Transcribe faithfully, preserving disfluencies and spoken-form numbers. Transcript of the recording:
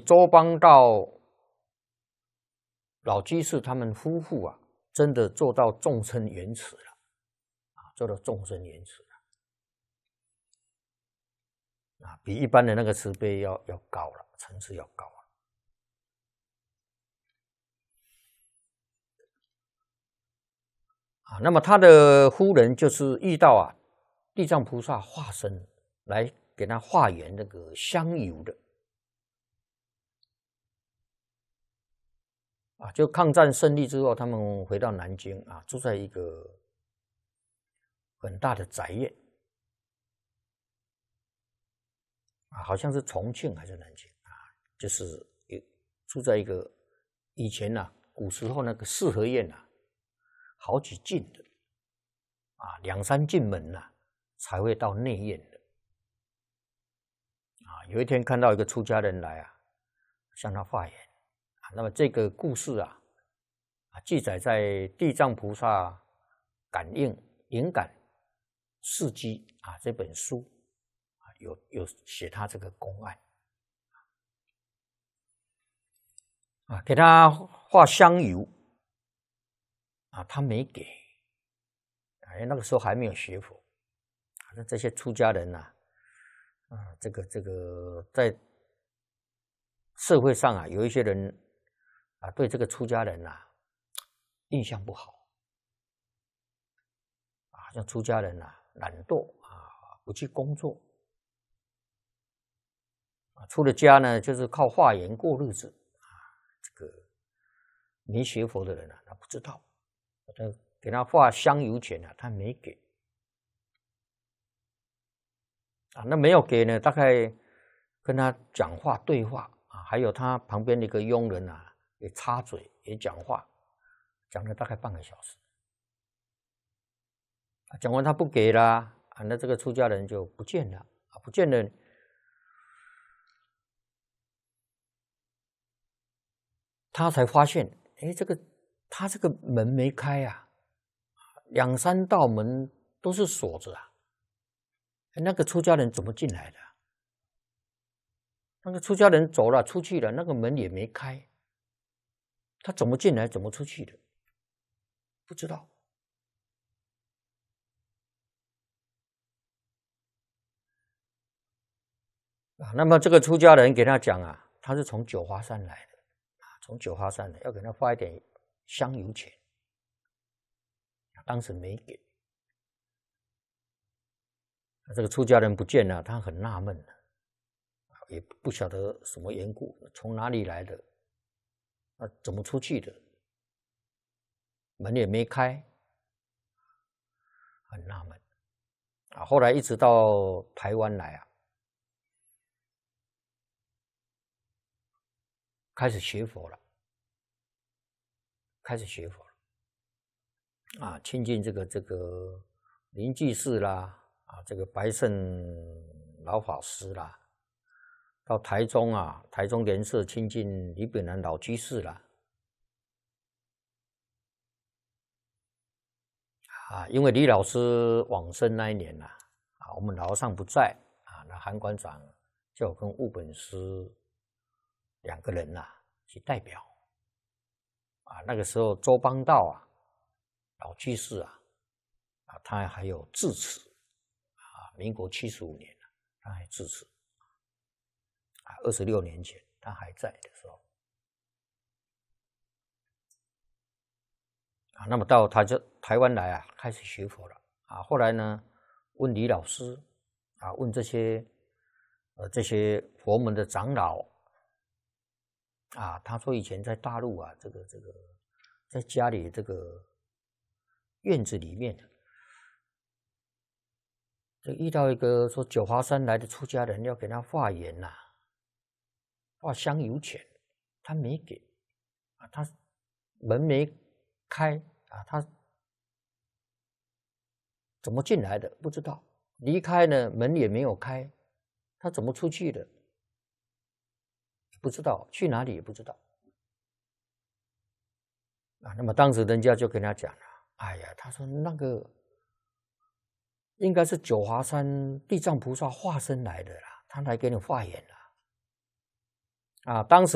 周邦道老居士他们夫妇啊，真的做到众生缘慈了啊，做到众生缘慈了啊，比一般的那个慈悲要要高了，层次要高了啊。那么他的夫人就是遇到啊地藏菩萨化身来给他化缘那个香油的。啊，就抗战胜利之后，他们回到南京啊，住在一个很大的宅院啊，好像是重庆还是南京啊，就是住在一个以前呐、啊，古时候那个四合院呐、啊，好几进的啊，两三进门呐、啊，才会到内院的啊。有一天看到一个出家人来啊，向他化缘。那么这个故事啊，啊记载在《地藏菩萨感应灵感事迹》啊这本书啊，有有写他这个公案啊，给他画香油啊，他没给，哎，那个时候还没有学佛，反正这些出家人呐、啊，啊，这个这个在社会上啊，有一些人。啊，对这个出家人呐、啊，印象不好啊，像出家人呐、啊，懒惰啊，不去工作啊，出了家呢，就是靠化缘过日子啊。这个没学佛的人啊，他不知道，他给他化香油钱啊，他没给啊，那没有给呢，大概跟他讲话对话啊，还有他旁边的一个佣人啊。也插嘴，也讲话，讲了大概半个小时。讲完他不给啦，啊，那这个出家人就不见了，啊，不见了，他才发现，哎，这个他这个门没开啊，两三道门都是锁着啊，那个出家人怎么进来的？那个出家人走了出去了，那个门也没开。他怎么进来，怎么出去的？不知道。啊，那么这个出家人给他讲啊，他是从九华山来的，啊，从九华山的，要给他发一点香油钱，当时没给。这个出家人不见了，他很纳闷了，也不晓得什么缘故，从哪里来的。啊，怎么出去的？门也没开，很纳闷啊。后来一直到台湾来啊，开始学佛了，开始学佛了啊，亲近这个这个灵济寺啦，啊，这个白胜老法师啦，到台中啊，台中莲社亲近李炳南老居士啦。啊，因为李老师往生那一年呐、啊，啊，我们老和尚不在啊，那韩馆长叫我跟悟本师两个人呐、啊、去代表啊。那个时候周邦道啊，老居士啊，啊，他还有智齿啊，民国七十五年了、啊，他还智齿啊，二十六年前他还在的时候。啊，那么到他就台湾来啊，开始学佛了啊。后来呢，问李老师啊，问这些呃这些佛门的长老啊，他说以前在大陆啊，这个这个在家里这个院子里面，就遇到一个说九华山来的出家人要给他化缘呐、啊，化香油钱，他没给啊，他门没开啊，他怎么进来的不知道，离开呢门也没有开，他怎么出去的不知道，去哪里也不知道啊。那么当时人家就跟他讲了，哎呀，他说那个应该是九华山地藏菩萨化身来的啦，他来给你化缘啦。 啊，当时。